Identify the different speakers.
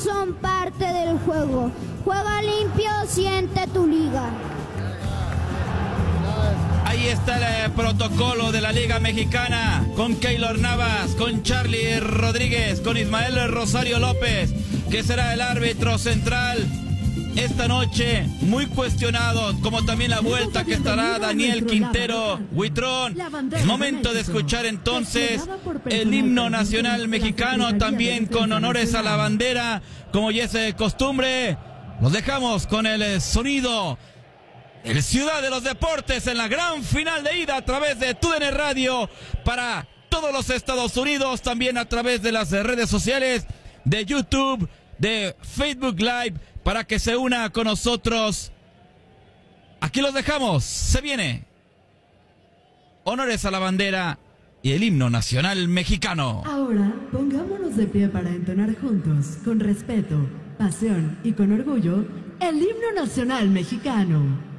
Speaker 1: son parte del juego. Juega limpio, siente tu liga.
Speaker 2: Ahí está el protocolo de la Liga Mexicana, con Keylor Navas, con Charlie Rodríguez, con Ismael Rosario López, que será el árbitro central esta noche, muy cuestionado, como también la vuelta que estará Daniel Quintero Huitrón. Es momento de escuchar entonces el himno nacional mexicano, también con honores a la bandera, como ya es costumbre. Los dejamos con el sonido el Ciudad de los Deportes en la gran final de ida a través de TUDN Radio para todos los Estados Unidos, también a través de las redes sociales, de YouTube, de Facebook Live, para que se una con nosotros. Aquí los dejamos, se viene. Honores a la bandera y el himno nacional mexicano.
Speaker 3: Ahora pongámonos de pie para entonar juntos, con respeto, pasión y con orgullo, el himno nacional mexicano.